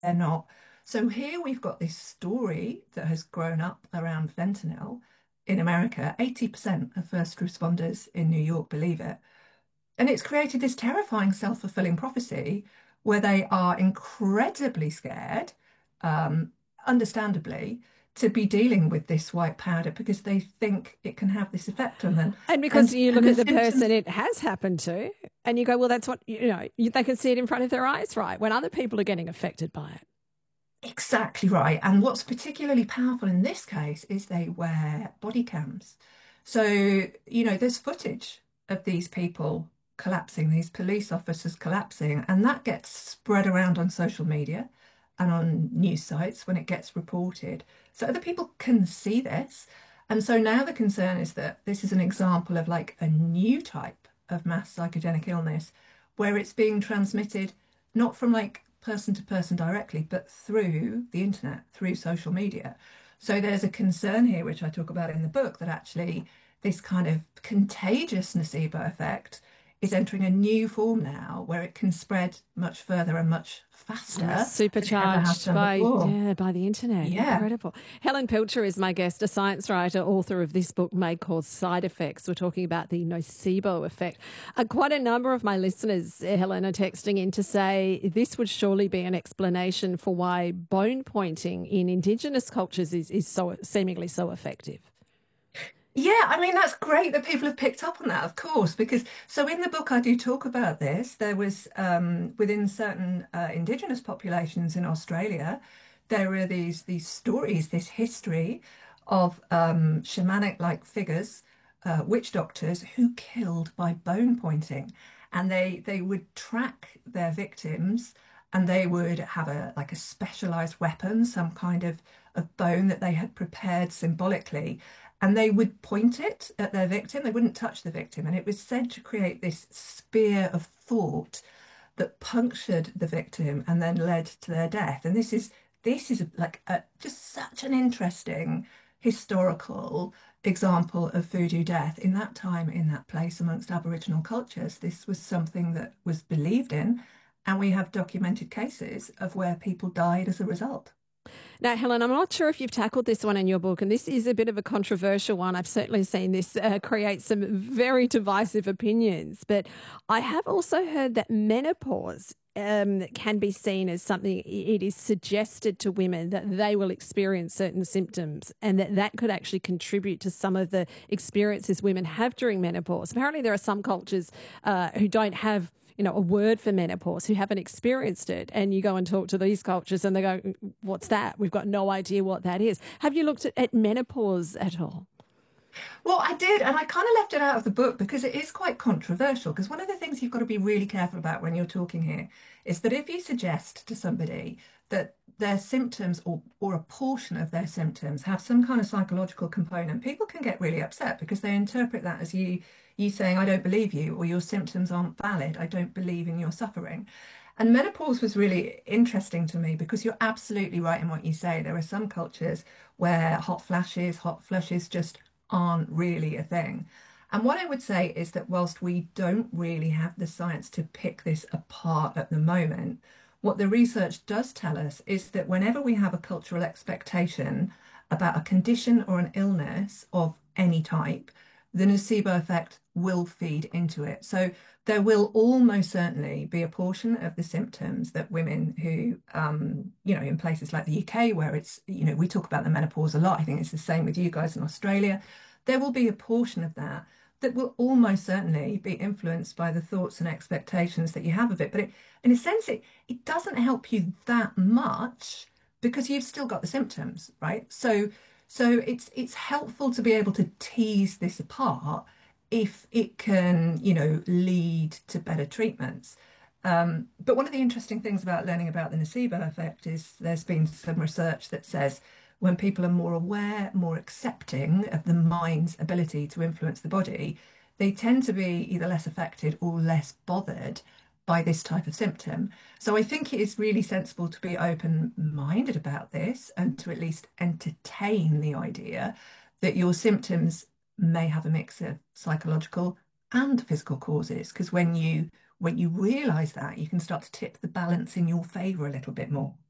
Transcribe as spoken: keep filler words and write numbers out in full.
they're not. So here we've got this story that has grown up around fentanyl in America. eighty percent of first responders in New York believe it. And it's created this terrifying self-fulfilling prophecy where they are incredibly scared, um, understandably, to be dealing with this white powder because they think it can have this effect on them. And because And you and look the at the person symptoms. it has happened to, and you go, well, that's what, you know, you, they can see it in front of their eyes, right? When other people are getting affected by it. Exactly right. And what's particularly powerful in this case is they wear body cams. So, you know, there's footage of these people collapsing, these police officers collapsing, and that gets spread around on social media and on news sites when it gets reported. So other people can see this. And so now the concern is that this is an example of like a new type of mass psychogenic illness where it's being transmitted not from like person to person directly, but through the internet, through social media. So there's a concern here, which I talk about in the book, that actually this kind of contagious nocebo effect is entering a new form now where it can spread much further and much Uh, faster than it ever has supercharged done by, before. yeah, by the internet. Yeah. Incredible. Helen Pilcher is my guest, a science writer, author of this book, May Cause Side Effects. We're talking about the nocebo effect. Uh, quite a number of my listeners, uh, Helen, are texting in to say this would surely be an explanation for why bone pointing in Indigenous cultures is, is so seemingly so effective. Yeah, I mean, that's great that people have picked up on that, of course, because so in the book I do talk about this. There was um, within certain uh, indigenous populations in Australia, there are these these stories, this history of um, shamanic-like figures, uh, witch doctors who killed by bone pointing, and they they would track their victims, and they would have a like a specialized weapon, some kind of of bone that they had prepared symbolically, and they would point it at their victim. They wouldn't touch the victim. And it was said to create this spear of thought that punctured the victim and then led to their death. And this is this is like a, just such an interesting historical example of voodoo death in that time, in that place amongst Aboriginal cultures. This was something that was believed in, and we have documented cases of where people died as a result. Now, Helen, I'm not sure if you've tackled this one in your book, and this is a bit of a controversial one. I've certainly seen this uh, create some very divisive opinions, but I have also heard that menopause um, can be seen as something, it is suggested to women that they will experience certain symptoms and that that could actually contribute to some of the experiences women have during menopause. Apparently, there are some cultures uh, who don't have you know, a word for menopause who haven't experienced it. And you go and talk to these cultures and they go, what's that? We've got no idea what that is. Have you looked at, at menopause at all? Well, I did, and I kind of left it out of the book because it is quite controversial. Because one of the things you've got to be really careful about when you're talking here is that if you suggest to somebody that their symptoms or, or a portion of their symptoms have some kind of psychological component, people can get really upset because they interpret that as you you saying, I don't believe you, or your symptoms aren't valid. I don't believe in your suffering. And menopause was really interesting to me because you're absolutely right in what you say. There are some cultures where hot flashes, hot flushes just aren't really a thing. And what I would say is that whilst we don't really have the science to pick this apart at the moment, what the research does tell us is that whenever we have a cultural expectation about a condition or an illness of any type, the nocebo effect will feed into it. So there will almost certainly be a portion of the symptoms that women who, um, you know, in places like the U K, where it's, you know, we talk about the menopause a lot. I think it's the same with you guys in Australia. There will be a portion of that that will almost certainly be influenced by the thoughts and expectations that you have of it. But it, in a sense, it, it doesn't help you that much because you've still got the symptoms, right? So, so it's it's helpful to be able to tease this apart if it can, you know, lead to better treatments. Um, but one of the interesting things about learning about the nocebo effect is there's been some research that says when people are more aware, more accepting of the mind's ability to influence the body, they tend to be either less affected or less bothered by this type of symptom. So I think it is really sensible to be open-minded about this and to at least entertain the idea that your symptoms may have a mix of psychological and physical causes. Because when you when you realize that, you can start to tip the balance in your favor a little bit more.